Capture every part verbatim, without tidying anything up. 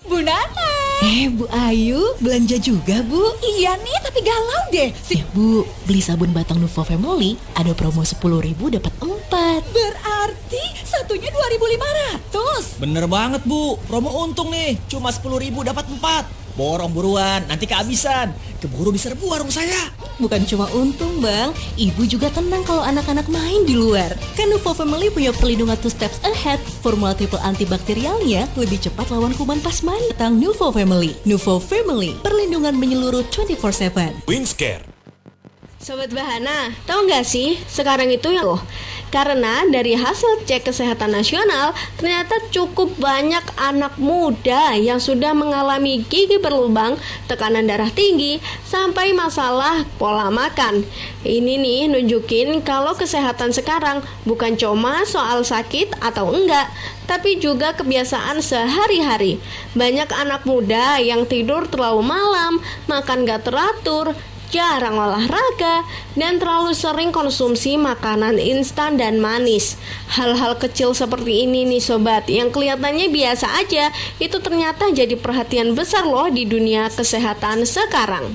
Bu Nana. Eh, Bu Ayu, belanja juga, Bu? Iya nih, tapi galau deh. Si Eh, Bu, beli sabun batang Nuvo Family, ada promo sepuluh ribu dapat empat. berarti satunya dua ribu lima ratus. Bener banget, Bu. Promo untung nih. Cuma sepuluh ribu dapat empat. Borong buruan, nanti kehabisan. Keburu diserbu warung saya. Bukan cuma untung, Bang. Ibu juga tenang kalau anak-anak main di luar. Kan Nuvo Family punya perlindungan two steps ahead. Formula triple antibakterialnya lebih cepat lawan kuman pas main. Tentang Nuvo Family. Nuvo Family, perlindungan menyeluruh dua puluh empat tujuh. Wingscare. Sobat Bahana, tahu nggak sih sekarang itu ya loh, karena dari hasil cek kesehatan nasional ternyata cukup banyak anak muda yang sudah mengalami gigi berlubang, tekanan darah tinggi, sampai masalah pola makan. Ini nih nunjukin kalau kesehatan sekarang bukan cuma soal sakit atau enggak, tapi juga kebiasaan sehari-hari. Banyak anak muda yang tidur terlalu malam, makan gak teratur, jarang olahraga, dan terlalu sering konsumsi makanan instan dan manis. Hal-hal kecil seperti ini nih sobat, yang kelihatannya biasa aja, itu ternyata jadi perhatian besar loh di dunia kesehatan sekarang.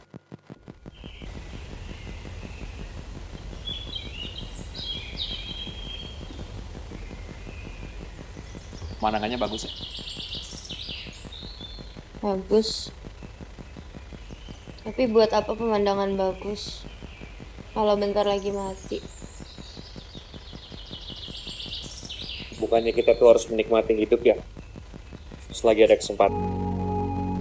Pemandangannya bagus ya? Bagus. Tapi buat apa pemandangan bagus kalau bentar lagi mati? Bukannya kita tuh harus menikmati hidup ya, selagi ada kesempatan.